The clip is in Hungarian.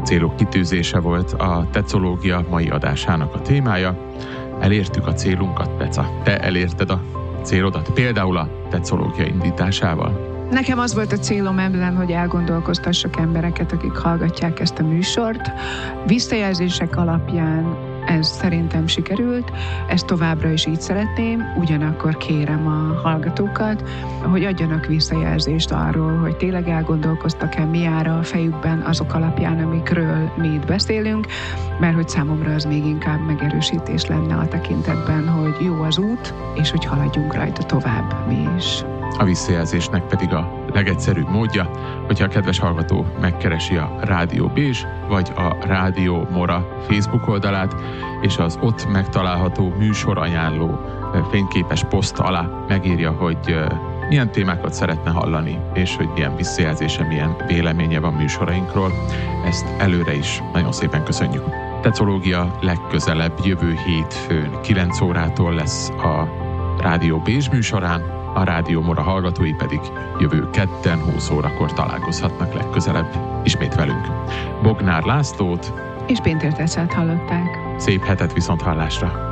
célok kitűzése volt a tetszológia mai adásának a témája. Elértük a célunkat, Peca. Te elérted a célodat, például a tetszológia indításával? Nekem az volt a célom ebben, hogy elgondolkoztassak embereket, akik hallgatják ezt a műsort. Visszajelzések alapján ez szerintem sikerült, ezt továbbra is így szeretném, ugyanakkor kérem a hallgatókat, hogy adjanak visszajelzést arról, hogy tényleg elgondolkoztak-e, mi jár a fejükben azok alapján, amikről mi itt beszélünk, mert hogy számomra az még inkább megerősítés lenne a tekintetben, hogy jó az út, és hogy haladjunk rajta tovább mi is. A visszajelzésnek pedig a legegyszerűbb módja, hogyha a kedves hallgató megkeresi a Rádió Bézs vagy a Rádió Mora Facebook oldalát, és az ott megtalálható műsorajánló fényképes poszt alá megírja, hogy milyen témákat szeretne hallani, és hogy milyen visszajelzése, milyen véleménye van műsorainkról. Ezt előre is nagyon szépen köszönjük. Tetszológia legközelebb jövő hétfőn 9 órától lesz a Rádió Bézs műsorán, a Rádió Mora hallgatói pedig jövő kedden 20 órakor találkozhatnak legközelebb ismét velünk. Bognár Lászlót és Pintér Teccát hallották. Szép hetet, viszonthallásra!